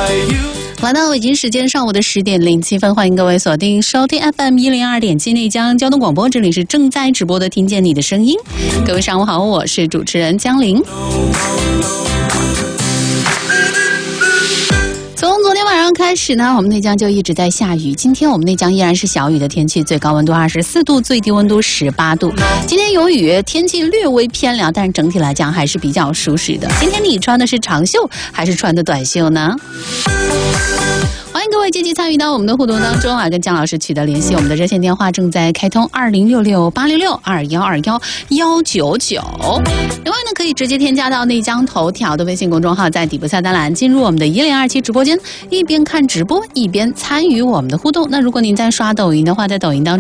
来到北京时间上午的10点07分，欢迎各位锁定收听 FM 102.7内江交通广播，这里是正在直播的听见你的声音。各位上午好，我是主持人江玲。从昨天晚上开始呢，我们内江就一直在下雨。今天我们内江依然是小雨的天气，最高温度24度，最低温度18度。今天有雨，天气略微偏凉，但是整体来讲还是比较舒适的。今天你穿的是长袖还是穿的短袖呢？欢迎各位积极参与到我们的互动当中啊，跟姜老师取得联系。我们的热线电话正在开通2066-866-2121199。另外呢，可以直接添加到内江头条的微信公众号，在底部菜单栏进入我们的1027直播间，一边看直播一边参与我们的互动。那如果您在刷抖音的话，在抖音当中